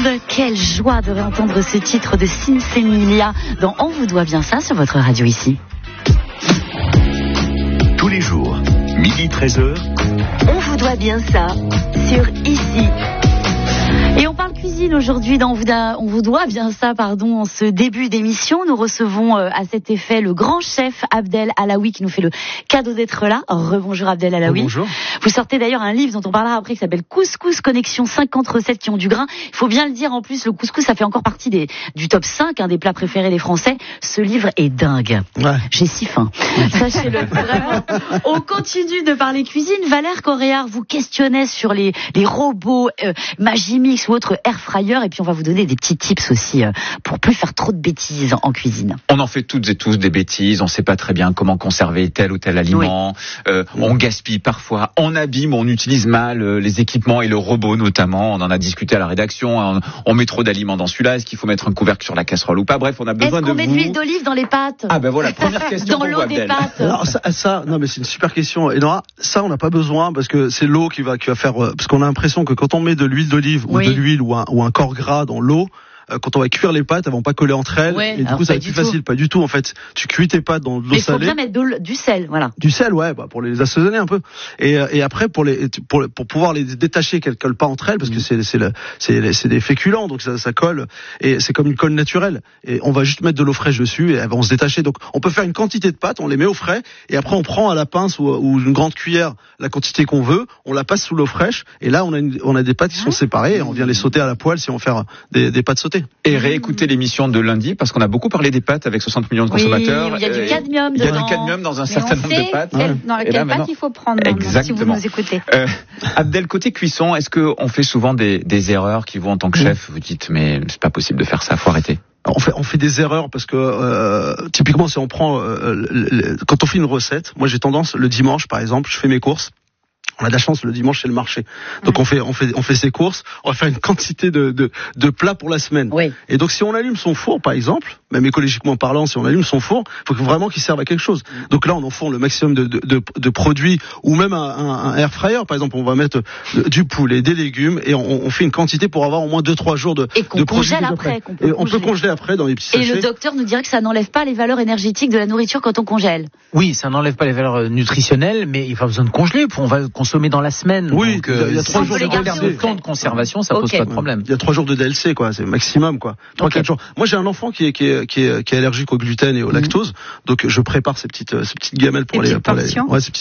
Quelle joie de réentendre ce titre de Sinsemilia dans On vous doit bien ça sur votre radio ici. Tous les jours, 12h-13h. On vous doit bien ça sur ici. Et on parle cuisine aujourd'hui dans On vous doit bien ça, en ce début d'émission. Nous recevons à cet effet le grand chef Abdel Alaoui qui nous fait le cadeau d'être là. Rebonjour Abdel Alaoui. Bonjour. Vous sortez d'ailleurs un livre dont on parlera après qui s'appelle Couscous Connexion, 50 recettes qui ont du grain. Il faut bien le dire en plus, le couscous ça fait encore partie du top 5 des plats préférés des Français. Ce livre est dingue. Ouais. J'ai si faim. Sachez-le, vraiment. On continue de parler cuisine. Valère Coréard vous questionnait sur les robots Magimix ou autres air fryer, et puis on va vous donner des petits tips aussi pour plus faire trop de bêtises en cuisine. On en fait toutes et tous des bêtises, on sait pas très bien comment conserver tel ou tel aliment, on gaspille parfois, on abîme, on utilise mal les équipements et le robot notamment, on en a discuté à la rédaction, on met trop d'aliments dans celui-là, est-ce qu'il faut mettre un couvercle sur la casserole ou pas? Bref, on a besoin de vous. Est-ce qu'on met de l'huile d'olive dans les pâtes? Ah ben voilà, première question dans l'eau des pâtes. Alors ça, non mais c'est une super question. Et non, ça on n'a pas besoin parce que c'est l'eau qui va faire, parce qu'on a l'impression que quand on met de l'huile d'olive ou de l'huile ou un corps gras dans l'eau, quand on va cuire les pâtes, elles vont pas coller entre elles, et du coup ça va être plus facile. Pas du tout en fait. Tu cuis tes pâtes dans de l'eau salée. Il faut bien mettre du sel, voilà. Du sel, ouais, pour les assaisonner un peu. Et après pour pouvoir les détacher, qu'elles collent pas entre elles, parce que c'est des féculents, donc ça colle, et c'est comme une colle naturelle. Et on va juste mettre de l'eau fraîche dessus et elles vont se détacher. Donc on peut faire une quantité de pâtes, on les met au frais, et après on prend à la pince ou une grande cuillère la quantité qu'on veut, on la passe sous l'eau fraîche, et là on a des pâtes qui sont séparées, et on vient les sauter à la poêle si on veut faire des pâtes sautées. Et réécoutez l'émission de lundi, parce qu'on a beaucoup parlé des pâtes avec 60 millions de consommateurs. Il y a du cadmium dedans. Il y a du cadmium dans un certain nombre de pâtes. Dans quelle pâte il faut prendre, si vous nous écoutez. Abdel, côté cuisson, est-ce qu'on fait souvent des erreurs qui vous, en tant que chef, vous dites, mais c'est pas possible de faire ça, faut arrêter? On fait des erreurs parce que typiquement si on prend quand on fait une recette, moi j'ai tendance le dimanche par exemple, je fais mes courses. On a de la chance, le dimanche c'est le marché. Donc on fait ses courses, on va faire une quantité de plats pour la semaine. Oui. Et donc si on allume son four par exemple, même écologiquement parlant, si on allume son four, il faut vraiment qu'il serve à quelque chose. Donc là on enfourne le maximum de produits, ou même un air fryer par exemple, on va mettre du poulet, des légumes, et on fait une quantité pour avoir au moins 2-3 jours de qu'on congèle après. On peut congeler après dans les petits sachets. Et le docteur nous dirait que ça n'enlève pas les valeurs énergétiques de la nourriture quand on congèle. Oui, ça n'enlève pas les valeurs nutritionnelles, mais il n'y a pas besoin de congeler, on va consommer dans la semaine. Oui, donc, il y a 3 jours de temps de conservation, ça pose pas de problème. Il y a 3 jours de DLC, quoi, c'est maximum, quoi. 3-4 jours. Moi, j'ai un enfant qui est allergique au gluten et au lactose, donc je prépare ces petites gamelles pour les